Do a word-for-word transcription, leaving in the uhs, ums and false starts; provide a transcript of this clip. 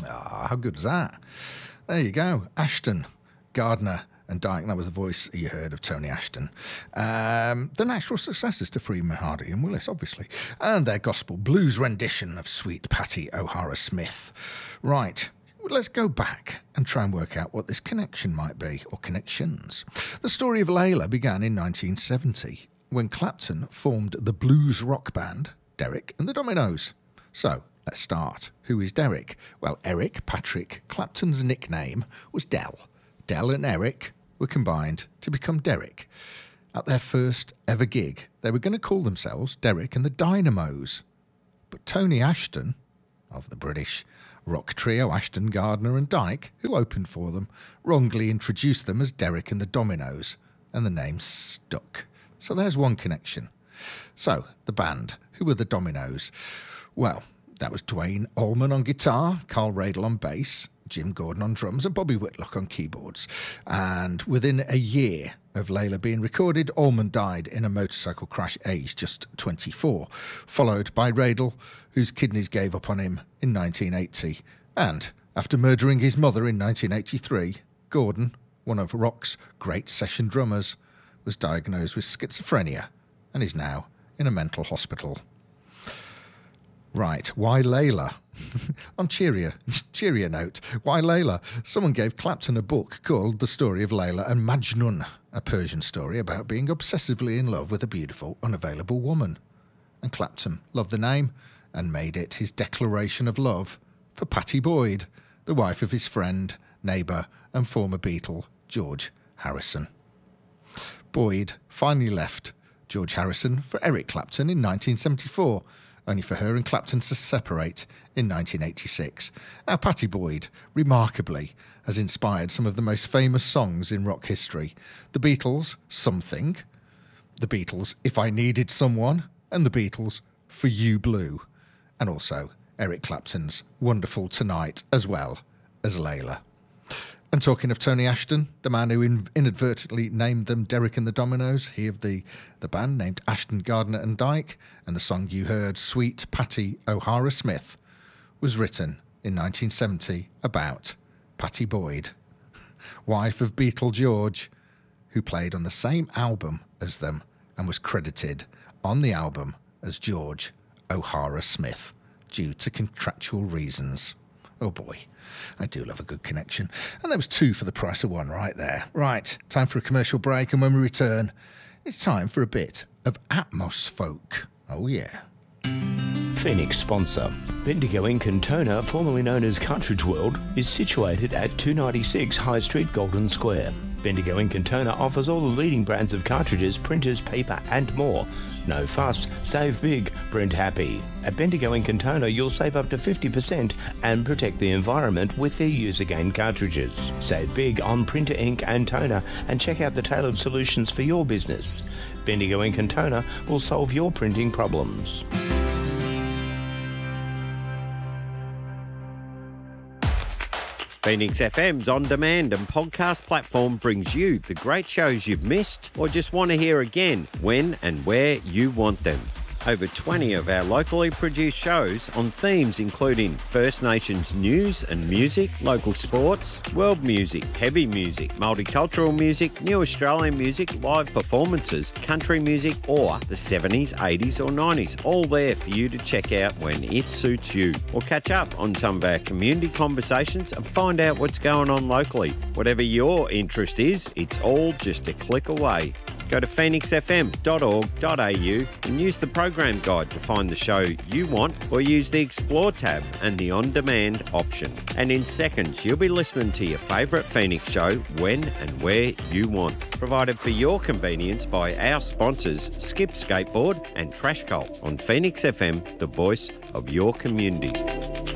Ah, how good is that? There you go. Ashton, Gardner and Dyke. That was the voice you heard of Tony Ashton. Um, the natural successors to Freeman, Hardy and Willis, obviously. And their gospel blues rendition of Sweet Patty O'Hara Smith. Right. Let's go back and try and work out what this connection might be, or connections. The story of Layla began in nineteen seventy, when Clapton formed the blues rock band, Derek and the Dominoes. So, let's start. Who is Derek? Well, Eric Patrick Clapton's nickname was Del. Del and Eric were combined to become Derek. At their first ever gig, they were going to call themselves Derek and the Dynamos. But Tony Ashton, of the British rock trio Ashton, Gardner and Dyke, who opened for them, wrongly introduced them as Derek and the Dominoes, and the name stuck. So there's one connection. So, the band, who were the Dominoes? Well, that was Dwayne Allman on guitar, Carl Radle on bass, Jim Gordon on drums and Bobby Whitlock on keyboards. And within a year of Layla being recorded, Allman died in a motorcycle crash aged just twenty-four, followed by Radle, whose kidneys gave up on him in nineteen eighty. And after murdering his mother in nineteen eighty-three, Gordon, one of rock's great session drummers, was diagnosed with schizophrenia and is now in a mental hospital. Right, why Layla? On cheerier, cheerier note, why Layla? Someone gave Clapton a book called The Story of Layla and Majnun, a Persian story about being obsessively in love with a beautiful, unavailable woman. And Clapton loved the name and made it his declaration of love for Pattie Boyd, the wife of his friend, neighbour and former Beatle, George Harrison. Boyd finally left George Harrison for Eric Clapton in nineteen seventy-four, only for her and Clapton to separate in nineteen eighty-six. Now, Pattie Boyd, remarkably, has inspired some of the most famous songs in rock history. The Beatles' Something, the Beatles' If I Needed Someone, and the Beatles' For You Blue, and also Eric Clapton's Wonderful Tonight, as well as Layla. And talking of Tony Ashton, the man who in- inadvertently named them Derek and the Dominoes, he of the, the band named Ashton, Gardner and Dyke, and the song you heard, Sweet Patty O'Hara Smith, was written in nineteen seventy about Pattie Boyd, wife of Beatle George, who played on the same album as them and was credited on the album as George O'Hara Smith due to contractual reasons. Oh boy, I do love a good connection. And there was two for the price of one right there. Right, time for a commercial break, and when we return, it's time for a bit of Atmos folk. Oh yeah. Phoenix sponsor. Bendigo Ink and Toner, formerly known as Cartridge World, is situated at two ninety-six High Street, Golden Square. Bendigo Ink and Toner offers all the leading brands of cartridges, printers, paper and more. No fuss, save big, print happy. At Bendigo Ink and Toner, you'll save up to fifty percent and protect the environment with their use-again cartridges. Save big on printer ink and toner and check out the tailored solutions for your business. Bendigo Ink and Toner will solve your printing problems. Phoenix F M's on-demand and podcast platform brings you the great shows you've missed or just want to hear again when and where you want them. Over twenty of our locally produced shows on themes including First Nations news and music, local sports, world music, heavy music, multicultural music, new Australian music, live performances, country music or the seventies, eighties or nineties, all there for you to check out when it suits you. Or catch up on some of our community conversations and find out what's going on locally. Whatever your interest is, it's all just a click away. Go to phoenix f m dot org dot a u and use the program guide to find the show you want, or use the Explore tab and the On-Demand option. And in seconds, you'll be listening to your favourite Phoenix show when and where you want. Provided for your convenience by our sponsors, Skip Skateboard and Trash Cult on Phoenix F M, the voice of your community.